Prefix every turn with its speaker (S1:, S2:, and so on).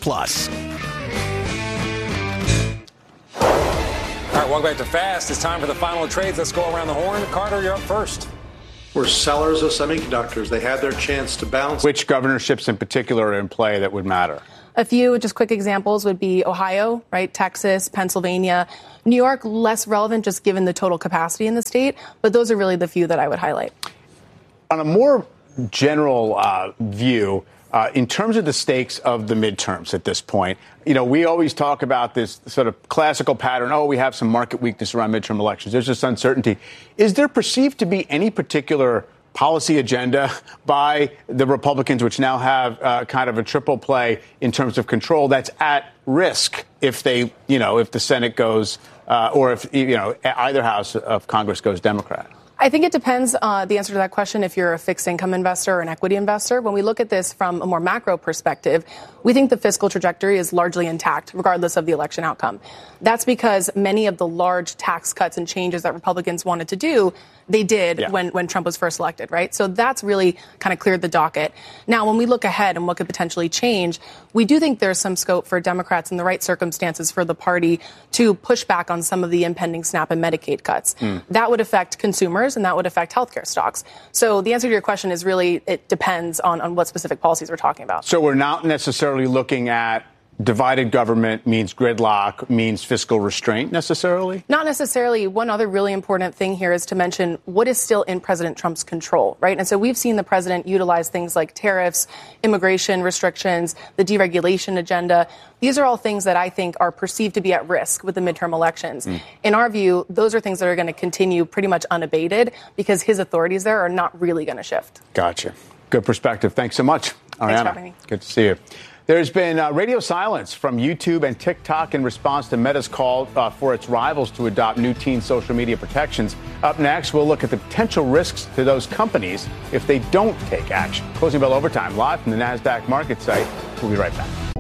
S1: All right, welcome back to Fast. It's time for the final trades. Let's go around the horn. Carter, you're up first.
S2: Were sellers of semiconductors. They had their chance to bounce.
S3: Which governorships in particular are in play that would matter?
S4: A few just quick examples would be Ohio, right? Texas, Pennsylvania, New York, less relevant just given the total capacity in the state. But those are really the few that I would highlight.
S3: On a more general view, in terms of the stakes of the midterms at this point, you know, we always talk about this sort of classical pattern. Oh, we have some market weakness around midterm elections. There's just uncertainty. Is there perceived to be any particular policy agenda by the Republicans, which now have kind of a triple play in terms of control, that's at risk if they, you know, if the Senate goes or if, you know, either house of Congress goes Democrat?
S4: I think it depends, the answer to that question, if you're a fixed income investor or an equity investor. When we look at this from a more macro perspective, we think the fiscal trajectory is largely intact, regardless of the election outcome. That's because many of the large tax cuts and changes that Republicans wanted to do, they did when Trump was first elected, right? So that's really kind of cleared the docket. Now, when we look ahead and what could potentially change, we do think there's some scope for Democrats in the right circumstances for the party to push back on some of the impending SNAP and Medicaid cuts. That would affect consumers and that would affect healthcare stocks. So the answer to your question is really it depends on what specific policies we're talking about.
S3: So we're not necessarily looking at divided government means gridlock, means fiscal restraint necessarily?
S4: Not necessarily. One other really important thing here is to mention what is still in President Trump's control, right? And so we've seen the president utilize things like tariffs, immigration restrictions, the deregulation agenda. These are all things that I think are perceived to be at risk with the midterm elections. In our view, those are things that are going to continue pretty much unabated because his authorities there are not really going to shift.
S3: Gotcha. Good perspective. Thanks so much, Ariana.
S4: Thanks for having me.
S3: Good to see you. There's been radio silence from YouTube and TikTok in response to Meta's call for its rivals to adopt new teen social media protections. Up next, we'll look at the potential risks to those companies if they don't take action. Closing Bell Overtime live from the NASDAQ market site. We'll be right back.